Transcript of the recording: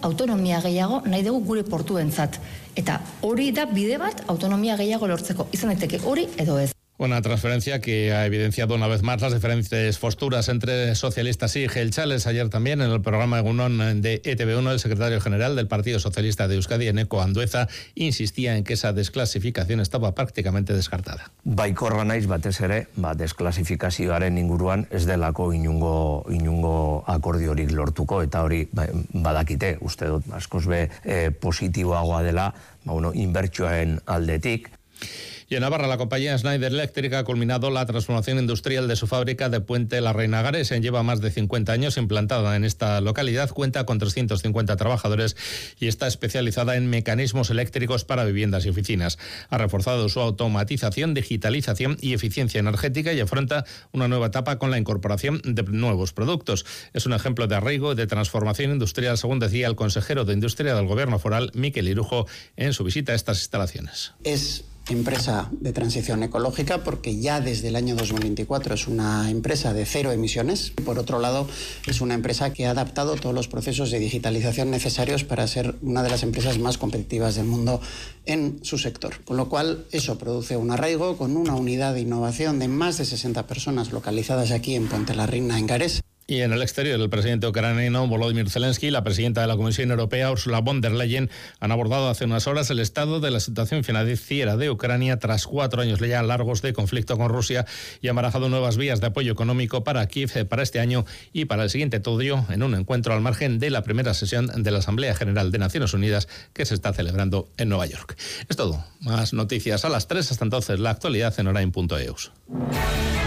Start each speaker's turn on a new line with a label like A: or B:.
A: autonomia gehiago nahi dugu gure portuentzat. Eta hori da bide bat autonomia gehiago lortzeko. Izan daiteke hori edo ez.
B: Una transferencia que ha evidenciado una vez más las diferentes posturas entre socialistas y jeltzales. Ayer también en el programa Egunon de ETV1 el secretario general del Partido Socialista de Euskadi, Eneko Andueza, insistía en que esa desclasificación estaba prácticamente descartada.
C: Baikorra naiz batez ere, desklasifikazioaren inguruan ez delako inungo akordiorik lortuko, eta hori badakite, uste dut askoz be positiboagoa dela, inbertsioen aldetik.
B: Y en Navarra, la compañía Schneider Electric ha culminado la transformación industrial de su fábrica de Puente la Reina Garés. Lleva más de 50 años implantada en esta localidad, cuenta con 350 trabajadores y está especializada en mecanismos eléctricos para viviendas y oficinas. Ha reforzado su automatización, digitalización y eficiencia energética y afronta una nueva etapa con la incorporación de nuevos productos. Es un ejemplo de arraigo y de transformación industrial, según decía el consejero de Industria del Gobierno foral, Mikel Irujo, en su visita a estas instalaciones.
D: Es empresa de transición ecológica porque ya desde el año 2024 es una empresa de cero emisiones. Por otro lado, es una empresa que ha adaptado todos los procesos de digitalización necesarios para ser una de las empresas más competitivas del mundo en su sector. Con lo cual, eso produce un arraigo con una unidad de innovación de más de 60 personas localizadas aquí en Puente la Reina, en Garés.
B: Y en el exterior, el presidente ucraniano Volodymyr Zelensky y la presidenta de la Comisión Europea, Ursula von der Leyen, han abordado hace unas horas el estado de la situación financiera de Ucrania tras 4 años ya largos de conflicto con Rusia y han barajado nuevas vías de apoyo económico para Kiev para este año y para el siguiente, todo ello en un encuentro al margen de la primera sesión de la Asamblea General de Naciones Unidas que se está celebrando en Nueva York. Es todo. Más noticias a las 3. Hasta entonces, la actualidad en Orain.eus.